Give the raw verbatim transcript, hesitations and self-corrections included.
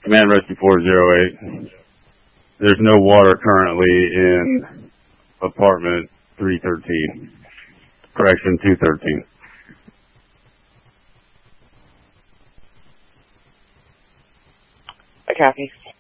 Command Rescue four zero eight. There's no water currently in apartment three thirteen. Correction, two thirteen. I copy.